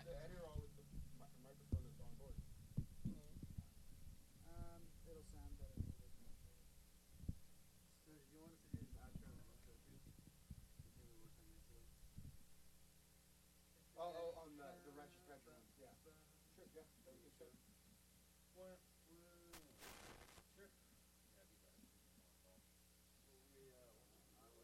header or with the microphone that's on board? It'll sound better with the microphone. So you want us to do this outro and then intro too? You think we worked on yesterday? Oh, on the wrench one. Yeah. Sure, yeah. That was a good show. One.